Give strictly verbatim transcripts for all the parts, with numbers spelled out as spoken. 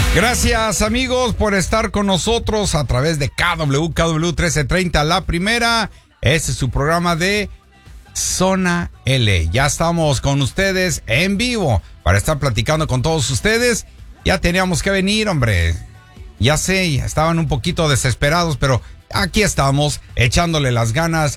Gracias, amigos, por estar con nosotros a través de K W, K W trece treinta, La Primera. Este es su programa de Zona L. Ya estamos con ustedes en vivo para estar platicando con todos ustedes. Ya teníamos que venir, hombre. Ya sé, estaban un poquito desesperados, pero aquí estamos echándole las ganas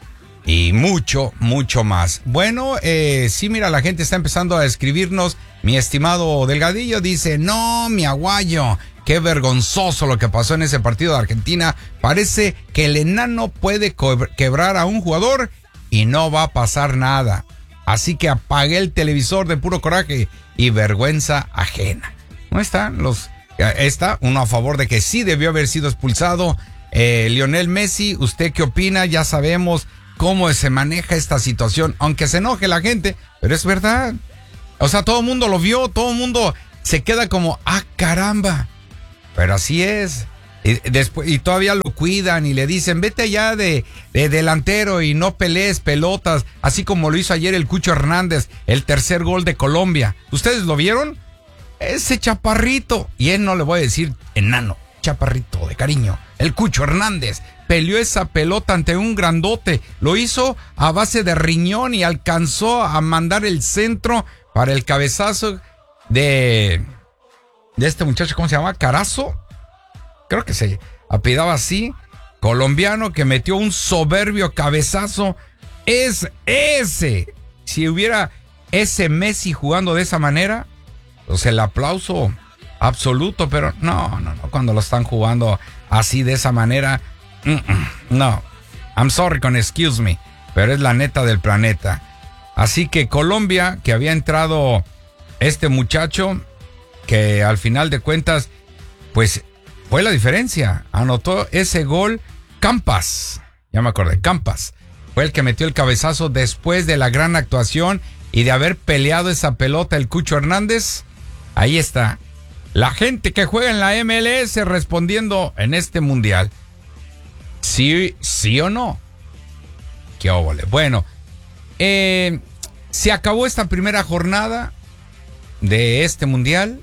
y mucho, mucho más. Bueno, eh, sí, mira, la gente está empezando a escribirnos. Mi estimado Delgadillo dice, no, mi aguayo, qué vergonzoso lo que pasó en ese partido de Argentina. Parece que el enano puede quebrar a un jugador y no va a pasar nada. Así que apagué el televisor de puro coraje y vergüenza ajena. ¿No están los...? Está uno a favor de que sí debió haber sido expulsado. Eh, Lionel Messi, ¿usted qué opina? Ya sabemos cómo se maneja esta situación, aunque se enoje la gente, pero es verdad. O sea, todo el mundo lo vio, todo el mundo se queda como, ah, caramba. Pero así es. Y, después, y todavía lo cuidan y le dicen, vete allá de, de delantero y no pelees pelotas, así como lo hizo ayer el Cucho Hernández, el tercer gol de Colombia. ¿Ustedes lo vieron? Ese chaparrito, y él no le voy a decir enano, chaparrito de cariño, el Cucho Hernández peleó esa pelota ante un grandote, lo hizo a base de riñón y alcanzó a mandar el centro para el cabezazo de, de este muchacho, ¿cómo se llama? Carazo, creo que se apellidaba así, colombiano, que metió un soberbio cabezazo. Es ese, si hubiera ese Messi jugando de esa manera, pues el aplauso absoluto, pero no, no, no, cuando lo están jugando así de esa manera, no, I'm sorry con excuse me, pero es la neta del planeta. Así que Colombia, que había entrado este muchacho, que al final de cuentas, pues fue la diferencia, anotó ese gol Campas, ya me acordé, Campas, fue el que metió el cabezazo después de la gran actuación y de haber peleado esa pelota el Cucho Hernández. Ahí está, la gente que juega en la M L S respondiendo en este mundial. ¿Sí, sí o no? Qué óvole. Bueno, eh, se acabó esta primera jornada de este mundial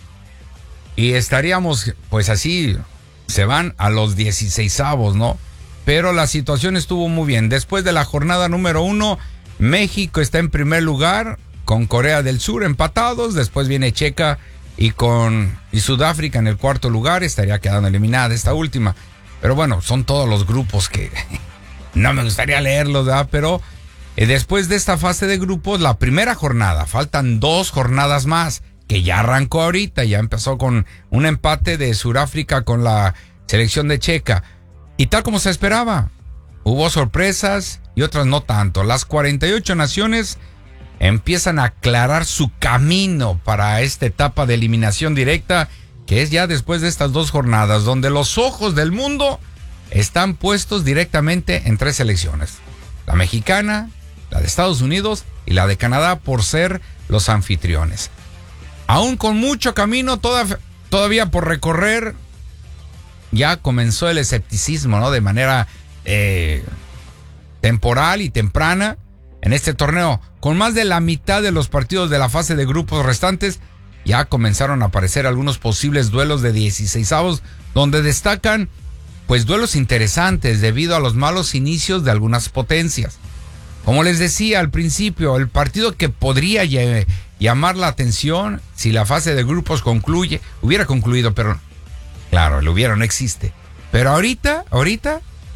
y estaríamos, pues así, se van a los dieciseisavos, ¿no? Pero la situación estuvo muy bien. Después de la jornada número uno, México está en primer lugar con Corea del Sur empatados. Después viene Checa y con y Sudáfrica en el cuarto lugar. Estaría quedando eliminada esta última. Pero bueno, son todos los grupos que no me gustaría leerlos, ¿verdad? Pero eh, después de esta fase de grupos, la primera jornada, faltan dos jornadas más, que ya arrancó ahorita, ya empezó con un empate de Sudáfrica con la selección de Checa. Y tal como se esperaba, hubo sorpresas y otras no tanto. Las cuarenta y ocho naciones empiezan a aclarar su camino para esta etapa de eliminación directa, que es ya después de estas dos jornadas, donde los ojos del mundo están puestos directamente en tres selecciones. La mexicana, la de Estados Unidos y la de Canadá, por ser los anfitriones. Aún con mucho camino toda, todavía por recorrer, ya comenzó el escepticismo, ¿no? De manera eh, temporal y temprana en este torneo. Con más de la mitad de los partidos de la fase de grupos restantes, ya comenzaron a aparecer algunos posibles duelos de dieciseisavos, donde destacan pues duelos interesantes debido a los malos inicios de algunas potencias. Como les decía al principio, el partido que podría llamar la atención si la fase de grupos concluye, hubiera concluido, pero claro, el hubiera no existe. Pero ahorita, ahorita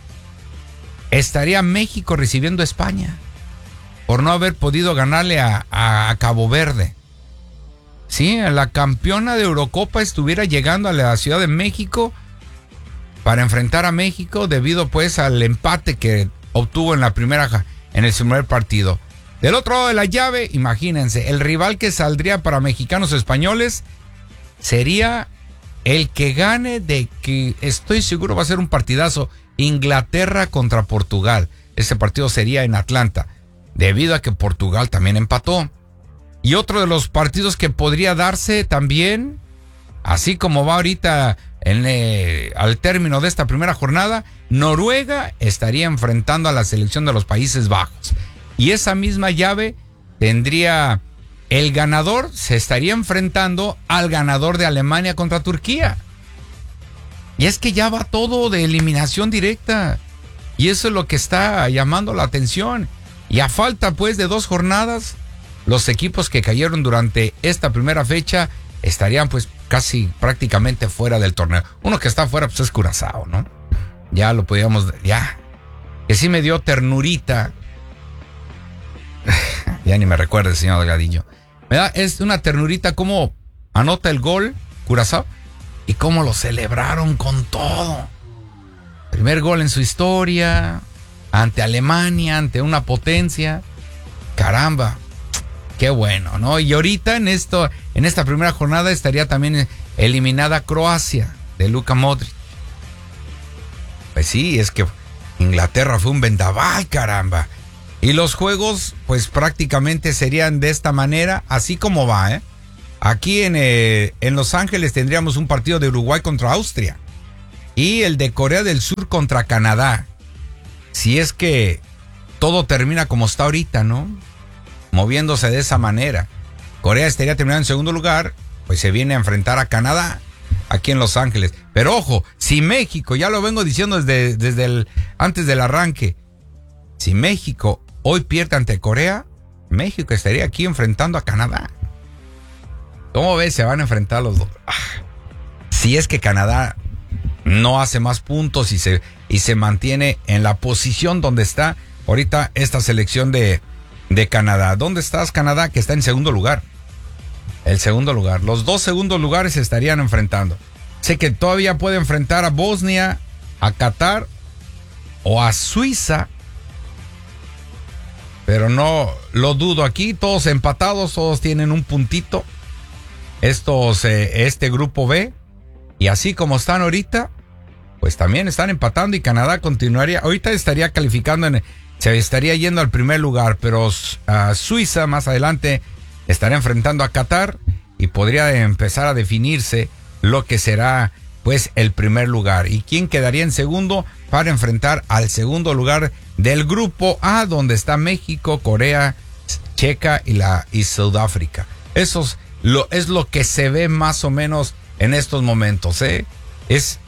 estaría México recibiendo a España por no haber podido ganarle a, a, a Cabo Verde. Sí, la campeona de Eurocopa estuviera llegando a la Ciudad de México para enfrentar a México debido pues al empate que obtuvo en la primera en el primer partido. Del otro lado de la llave, imagínense, el rival que saldría para mexicanos o españoles sería el que gane de que estoy seguro va a ser un partidazo, Inglaterra contra Portugal. Ese partido sería en Atlanta, debido a que Portugal también empató. Y otro de los partidos que podría darse también, así como va ahorita en, eh, al término de esta primera jornada, Noruega estaría enfrentando a la selección de los Países Bajos. Y esa misma llave tendría el ganador se estaría enfrentando al ganador de Alemania contra Turquía. Y es que ya va todo de eliminación directa. Y eso es lo que está llamando la atención. Y a falta pues de dos jornadas, los equipos que cayeron durante esta primera fecha estarían pues casi prácticamente fuera del torneo. Uno que está fuera pues es Curazao, ¿no? Ya lo podíamos, ya. Que sí me dio ternurita. Ya ni me recuerda el señor Delgadillo. Me da, es una ternurita cómo anota el gol Curazao y cómo lo celebraron con todo. Primer gol en su historia, ante Alemania, ante una potencia. Caramba, qué bueno, ¿no? Y ahorita en esto, en esta primera jornada estaría también eliminada Croacia de Luka Modric. Pues sí, es que Inglaterra fue un vendaval, caramba. Y los juegos, pues prácticamente serían de esta manera, así como va, ¿eh? Aquí en, eh, en Los Ángeles tendríamos un partido de Uruguay contra Austria. Y el de Corea del Sur contra Canadá. Si es que todo termina como está ahorita, ¿no? Moviéndose de esa manera. Corea estaría terminando en segundo lugar, pues se viene a enfrentar a Canadá aquí en Los Ángeles. Pero ojo, si México, ya lo vengo diciendo desde, desde el, antes del arranque, si México hoy pierde ante Corea, México estaría aquí enfrentando a Canadá. ¿Cómo ves? Se van a enfrentar los dos. Ah, si es que Canadá no hace más puntos y se, y se mantiene en la posición donde está ahorita esta selección de, de Canadá. ¿Dónde estás, Canadá? Que está en segundo lugar. El segundo lugar. Los dos segundos lugares se estarían enfrentando. Sé que todavía puede enfrentar a Bosnia, a Qatar o a Suiza. Pero no lo dudo aquí. Todos empatados, todos tienen un puntito. Estos, eh, este grupo B. Y así como están ahorita, pues también están empatando y Canadá continuaría. Ahorita estaría calificando, en, se estaría yendo al primer lugar, pero uh, Suiza más adelante estaría enfrentando a Qatar y podría empezar a definirse lo que será pues el primer lugar. ¿Y quién quedaría en segundo para enfrentar al segundo lugar del grupo A, donde está México, Corea, Checa y, la, y Sudáfrica? Eso es lo, es lo que se ve más o menos en estos momentos, ¿eh? Es...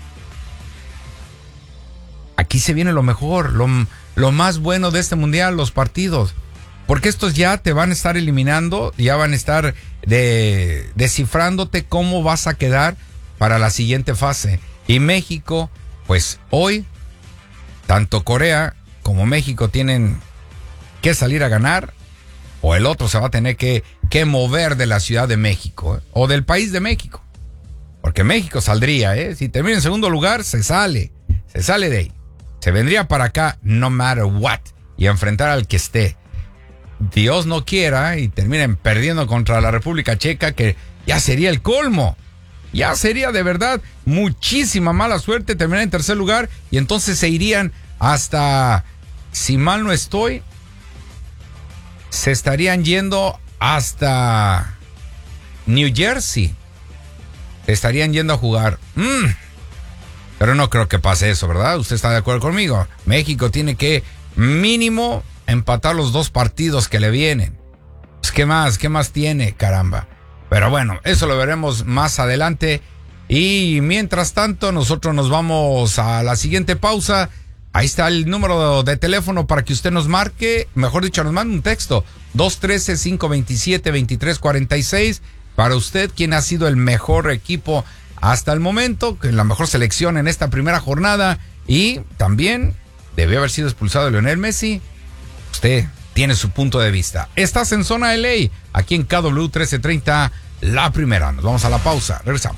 Aquí se viene lo mejor, lo, lo más bueno de este mundial, los partidos. Porque estos ya te van a estar eliminando, ya van a estar de, descifrándote cómo vas a quedar para la siguiente fase. Y México, pues hoy, tanto Corea como México tienen que salir a ganar, o el otro se va a tener que, que mover de la Ciudad de México, ¿eh? O del país de México. Porque México saldría, ¿eh? Si termina en segundo lugar, se sale, se sale de ahí. Se vendría para acá, no matter what, y a enfrentar al que esté. Dios no quiera y terminen perdiendo contra la República Checa, que ya sería el colmo. Ya sería de verdad muchísima mala suerte terminar en tercer lugar y entonces se irían hasta, si mal no estoy, se estarían yendo hasta New Jersey. Estarían yendo a jugar. Mm. Pero no creo que pase eso, ¿verdad? ¿Usted está de acuerdo conmigo? México tiene que mínimo empatar los dos partidos que le vienen. Pues, ¿qué más? ¿Qué más tiene? Caramba. Pero bueno, eso lo veremos más adelante. Y mientras tanto, nosotros nos vamos a la siguiente pausa. Ahí está el número de teléfono para que usted nos marque. Mejor dicho, nos mande un texto. dos uno tres, cinco dos siete, dos tres cuatro seis. Para usted, ¿quién ha sido el mejor equipo hasta el momento? La mejor selección en esta primera jornada. Y también debió haber sido expulsado Lionel Messi. Usted tiene su punto de vista. Estás en Zona L A, aquí en K W trece treinta, la primera. Nos vamos a la pausa. Regresamos.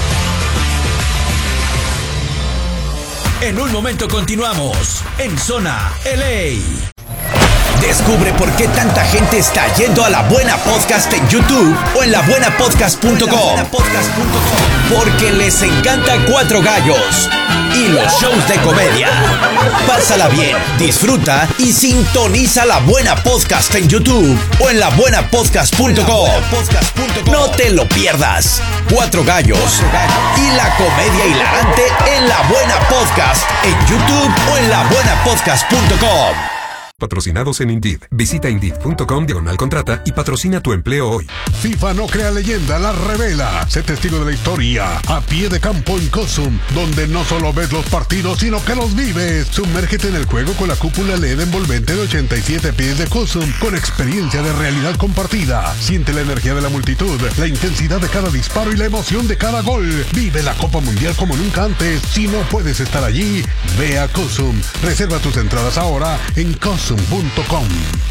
En un momento continuamos en Zona L A. Descubre por qué tanta gente está yendo a La Buena Podcast en YouTube o en la buena podcast punto com. Porque les encanta Cuatro Gallos y los shows de comedia. Pásala bien, disfruta y sintoniza La Buena Podcast en YouTube o en la buena podcast punto com. No te lo pierdas. Cuatro Gallos y la comedia hilarante en La Buena Podcast en YouTube o en la buena podcast punto com. patrocinados en Indeed. Visita Indeed.com diagonal contrata y patrocina tu empleo hoy. FIFA no crea leyenda, la revela. Sé testigo de la historia a pie de campo en Cosum, donde no solo ves los partidos, sino que los vives. Sumérgete en el juego con la cúpula L E D envolvente de ochenta y siete pies de Cosum, con experiencia de realidad compartida. Siente la energía de la multitud, la intensidad de cada disparo y la emoción de cada gol. Vive la Copa Mundial como nunca antes. Si no puedes estar allí, ve a Cosum. Reserva tus entradas ahora en cosum punto com.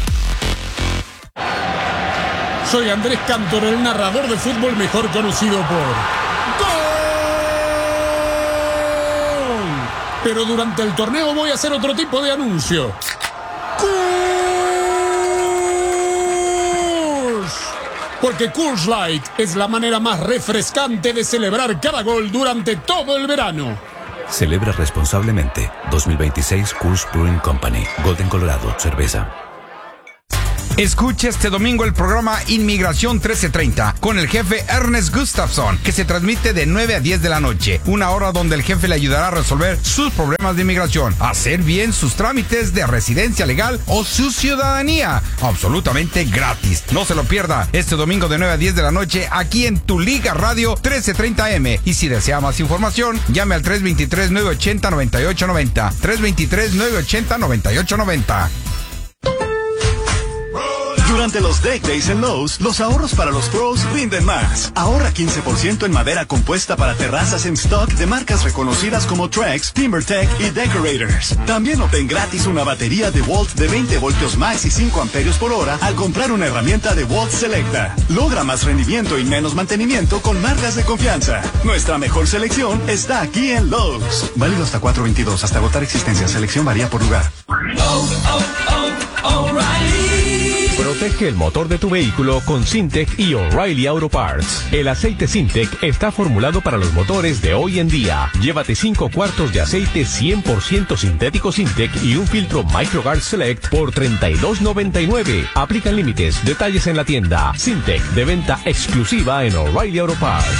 Soy Andrés Cantor, el narrador de fútbol mejor conocido por ¡Gol! Pero durante el torneo voy a hacer otro tipo de anuncio. ¡Coors! Porque Coors Light es la manera más refrescante de celebrar cada gol durante todo el verano. Celebra responsablemente. dos mil veintiséis Coors Brewing Company. Golden, Colorado. Cerveza. Escuche este domingo el programa Inmigración trece treinta con el jefe Ernest Gustafson, que se transmite de nueve a diez de la noche. Una hora donde el jefe le ayudará a resolver sus problemas de inmigración, hacer bien sus trámites de residencia legal o su ciudadanía. Absolutamente gratis. No se lo pierda este domingo de nueve a diez de la noche aquí en Tu Liga Radio trece treinta eme. Y si desea más información, llame al tres dos tres, nueve ocho cero, nueve ocho nueve cero. tres dos tres, nueve ocho cero, nueve ocho nueve cero. Durante los Deck Days en Lowe's, los ahorros para los pros rinden más. Ahorra quince por ciento en madera compuesta para terrazas en stock de marcas reconocidas como Trex, TimberTech y Decorators. También obtén gratis una batería de Volt de veinte voltios max y cinco amperios por hora al comprar una herramienta de Volt Selecta. Logra más rendimiento y menos mantenimiento con marcas de confianza. Nuestra mejor selección está aquí en Lowe's. Válido hasta cuatro veintidós, hasta agotar existencia. Selección varía por lugar. Oh, oh, oh, O'Reilly. Protege el motor de tu vehículo con Syntec y O'Reilly Auto Parts. El aceite Syntec está formulado para los motores de hoy en día. Llévate cinco cuartos de aceite cien por ciento sintético Syntec y un filtro MicroGuard Select por treinta y dos noventa y nueve. Aplican límites. Detalles en la tienda. Syntec, de venta exclusiva en O'Reilly Auto Parts.